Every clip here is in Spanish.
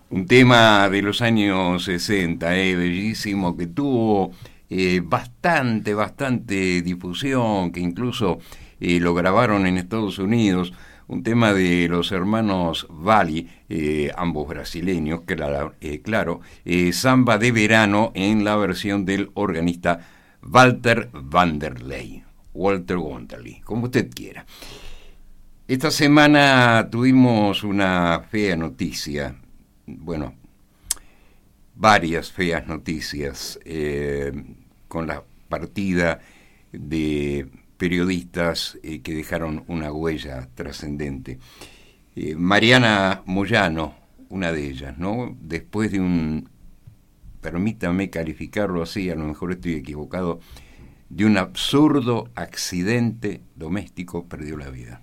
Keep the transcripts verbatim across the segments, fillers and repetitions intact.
Un tema de los años sesenta, eh, bellísimo, que tuvo eh, bastante, bastante difusión, que incluso eh, lo grabaron en Estados Unidos. Un tema de los hermanos Valli, eh, ambos brasileños, claro, eh, claro eh, Samba de Verano, en la versión del organista Walter Wanderley, Walter Wanderley, como usted quiera. Esta semana tuvimos una fea noticia, bueno, varias feas noticias, eh, con la partida de periodistas eh, que dejaron una huella trascendente. Eh, Mariana Moyano, una de ellas, ¿no? Después de un, permítame calificarlo así, a lo mejor estoy equivocado, de un absurdo accidente doméstico, perdió la vida.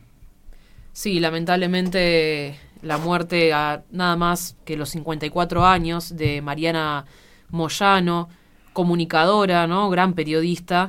Sí, lamentablemente la muerte a nada más que los cincuenta y cuatro años de Mariana Moyano, comunicadora, ¿no? Gran periodista.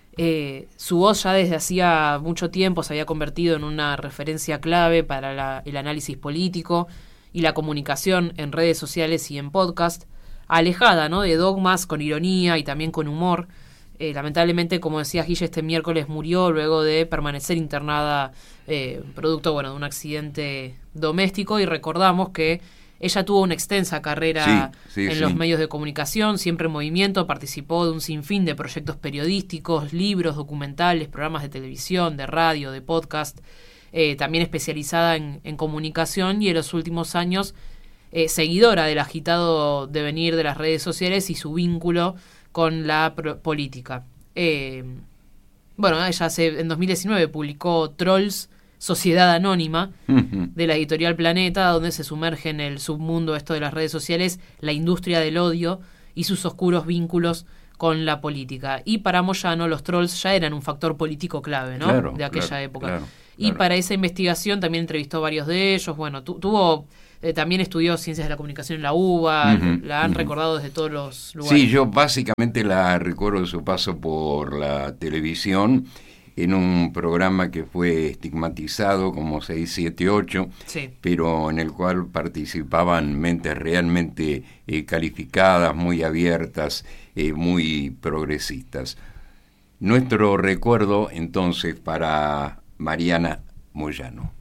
Eh, su voz ya desde hacía mucho tiempo se había convertido en una referencia clave para la, el análisis político y la comunicación en redes sociales y en podcast, alejada, ¿no? de dogmas, con ironía y también con humor. Eh, lamentablemente, como decía Guille, este miércoles murió luego de permanecer internada eh, producto bueno, de un accidente doméstico, y recordamos que ella tuvo una extensa carrera sí, sí, en sí. los medios de comunicación, siempre en movimiento, participó de un sinfín de proyectos periodísticos, libros, documentales, programas de televisión, de radio, de podcast, eh, también especializada en, en comunicación, y en los últimos años eh, seguidora del agitado devenir de las redes sociales y su vínculo con la pro- política. Eh, bueno, ella hace, en dos mil diecinueve publicó Trolls, Sociedad Anónima, uh-huh. de la editorial Planeta, donde se sumerge en el submundo esto de las redes sociales, la industria del odio y sus oscuros vínculos con la política. Y para Moyano los trolls ya eran un factor político clave, ¿no? Claro, de aquella claro, época. Claro, y claro. para esa investigación también entrevistó varios de ellos. Bueno, tu, tuvo... Eh, también estudió Ciencias de la Comunicación en la UBA, uh-huh, la han uh-huh. recordado desde todos los lugares. Sí, yo básicamente la recuerdo de su paso por la televisión, en un programa que fue estigmatizado como seis siete ocho, sí. pero en el cual participaban mentes realmente eh, calificadas, muy abiertas, eh, muy progresistas. Nuestro recuerdo entonces para Mariana Moyano.